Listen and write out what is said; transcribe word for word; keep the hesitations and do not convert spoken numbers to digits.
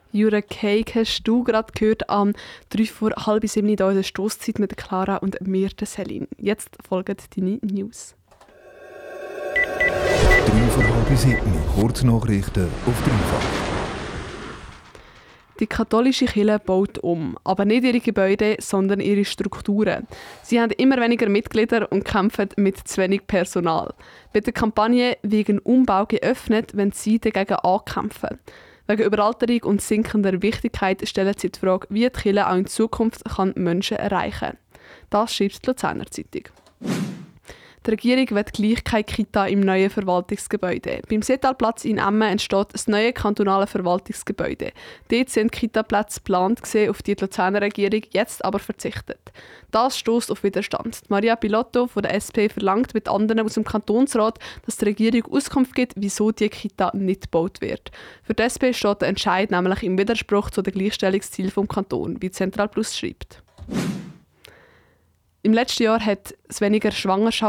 Jura Cake hast du gerade gehört am drei vor halb sieben in unserer Stosszeit mit Clara und mir, der Celine. Jetzt folgen deine News. drei vor halb sieben, Kurznachrichten auf dreifach. Die katholische Kirche baut um, aber nicht ihre Gebäude, sondern ihre Strukturen. Sie haben immer weniger Mitglieder und kämpfen mit zu wenig Personal. Bei der Kampagne «Wegen Umbau geöffnet» wollen sie dagegen ankämpfen. Wegen Überalterung und sinkender Wichtigkeit stellen sie die Frage, wie die Kirche auch in Zukunft kann Menschen erreichen kann. Das schreibt die Luzerner Zeitung. Die Regierung will gleich keine Kita im neuen Verwaltungsgebäude. Beim Seetalplatz in Emmen entsteht das neue kantonale Verwaltungsgebäude. Dort sind Kita-Plätze geplant, auf die die Luzerner Regierung jetzt aber verzichtet. Das stößt auf Widerstand. Maria Pilotto von der S P verlangt mit anderen aus dem Kantonsrat, dass die Regierung Auskunft gibt, wieso die Kita nicht gebaut wird. Für die S P steht der Entscheid nämlich im Widerspruch zu den Gleichstellungszielen des Kantons, wie Central Plus schreibt. Im letzten Jahr hat es weniger Schwangerschaften